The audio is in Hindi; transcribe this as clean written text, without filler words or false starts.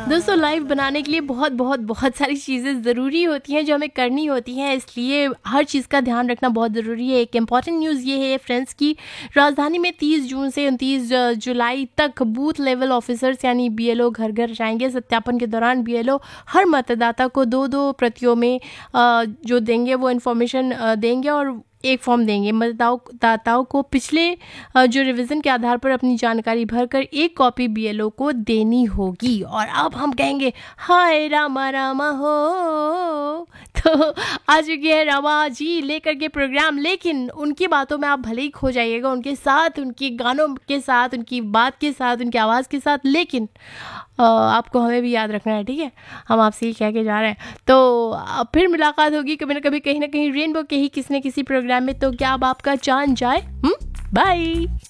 दोस्तों लाइफ बनाने के लिए बहुत बहुत बहुत सारी चीज़ें ज़रूरी होती हैं जो हमें करनी होती हैं, इसलिए हर चीज़ का ध्यान रखना बहुत ज़रूरी है। एक इम्पॉर्टेंट न्यूज़ ये है फ्रेंड्स की राजधानी में 30 जून से 29 जुलाई तक बूथ लेवल ऑफिसर्स यानी बीएलओ घर घर जाएंगे। सत्यापन के दौरान बीएलओ हर मतदाता को दो दो प्रतियों में जो देंगे वो इन्फॉर्मेशन देंगे और एक फॉर्म देंगे। मतदाताओं को पिछले जो रिवीजन के आधार पर अपनी जानकारी भरकर एक कॉपी बीएलओ को देनी होगी। और अब हम कहेंगे हाय रामा रामा हो, तो आ चुकी है रमा जी लेकर के प्रोग्राम। लेकिन उनकी बातों में आप भले ही खो जाइएगा, उनके साथ, उनके गानों के साथ, उनकी बात के साथ, उनकी आवाज़ के साथ, लेकिन आपको हमें भी याद रखना है, ठीक है। हम आपसे ही कह के जा रहे हैं। तो फिर मुलाकात होगी कभी ना कभी, कहीं ना कहीं रेनबो के ही किसी न किसी प्रोग्राम में। तो क्या अब आपका चांद जाए? बाय।